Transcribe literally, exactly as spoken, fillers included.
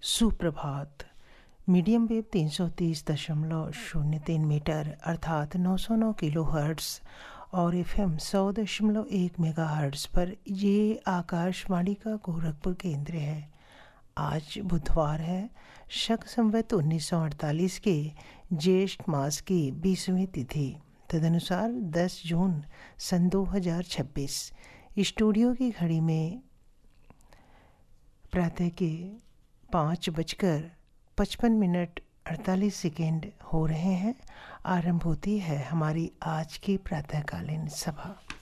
सुप्रभात। Medium wave तीन सौ तीस दशमलव शून्य तीन मीटर अर्थात नौ सौ नौ किलो हर्ट्स और एफ एम सौ दशमलव एक मेगा हर्ट्स पर ये आकाशवाणी का गोरखपुर केंद्र है। आज बुधवार है, शक संवत उन्नीस सौ अड़तालीस के ज्येष्ठ मास की बीसवीं तिथि, तदनुसार दस जून सन दो हज़ार छब्बीस। स्टूडियो की घड़ी में प्रातः के पाँच बजकर पचपन मिनट अड़तालीस सेकेंड हो रहे हैं। आरंभ होती है हमारी आज की प्रातःकालीन सभा।